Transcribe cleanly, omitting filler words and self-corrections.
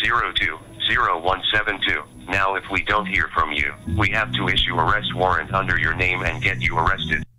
020172. Now if we don't hear from you, we have to issue arrest warrant under your name and get you arrested.